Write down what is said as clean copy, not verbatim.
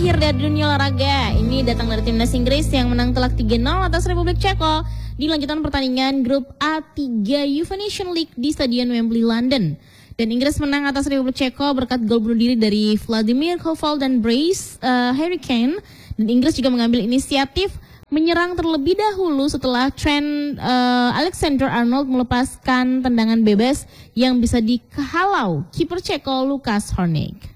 terakhir dari dunia olahraga. Ini datang dari timnas Inggris yang menang telak 3-0 atas Republik Ceko di lanjutan pertandingan grup A3 UEFA Nation League di Stadion Wembley, London. Dan Inggris menang atas Republik Ceko berkat gol bunuh diri dari Vladimir Koval dan Brace Harry Kane. Dan Inggris juga mengambil inisiatif menyerang terlebih dahulu setelah Trent Alexander-Arnold melepaskan tendangan bebas yang bisa dikehalau kiper Ceko Lukas Hornák.